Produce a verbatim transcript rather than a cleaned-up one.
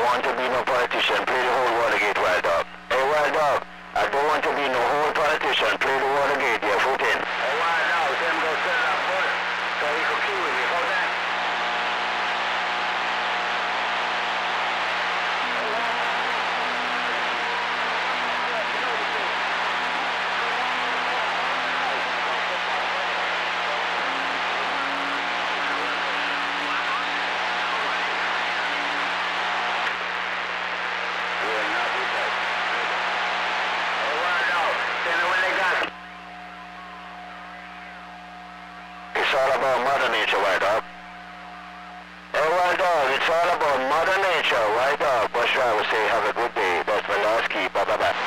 want to be no politician. Play the whole Watergate, Wild Dog. Hey, Wild Dog, I don't want to be no whole politician. Play the Watergate, yeah, foot in. Hey, Wild Dog, them go sell that foot. So he could kill with you. Hold that. It's all about Mother Nature, White Dog. Hey, White Dog, it's all about Mother Nature, White Dog. Bush Driver say, have a good day. That's my last key. Bye-bye-bye.